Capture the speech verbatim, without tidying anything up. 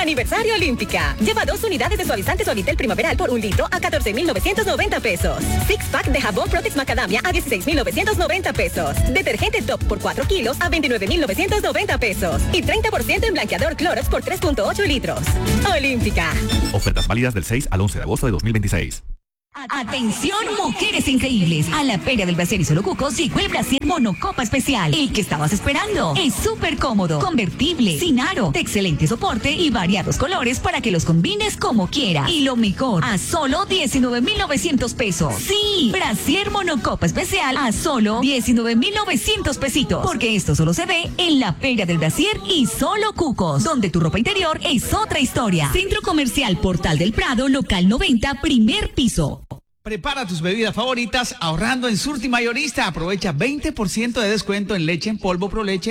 Aniversario Olímpica. Lleva dos unidades de suavizante Suavitel primaveral por un litro a catorce mil novecientos noventa pesos. Six pack de jabón Protex Macadamia a dieciséis mil novecientos noventa pesos. Detergente Top por cuatro kilos a veintinueve mil novecientos noventa pesos. Y treinta por ciento en blanqueador Clorox por tres punto ocho litros. Olímpica. Ofertas válidas del seis al once de agosto de dos mil veintiséis. Atención, mujeres increíbles. A la Feria del Brasier y Solo Cucos llegó el Brasier Monocopa Especial. El que estabas esperando. Es súper cómodo, convertible, sin aro, de excelente soporte y variados colores para que los combines como quieras. Y lo mejor, a solo diecinueve mil novecientos pesos. Sí, Brasier Monocopa Especial a solo diecinueve mil novecientos pesitos. Porque esto solo se ve en la Feria del Brasier y Solo Cucos, donde tu ropa interior es otra historia. Centro Comercial Portal del Prado, local noventa, primer piso. Prepara tus bebidas favoritas ahorrando en Surti Mayorista. Aprovecha veinte por ciento de descuento en leche en polvo Pro Leche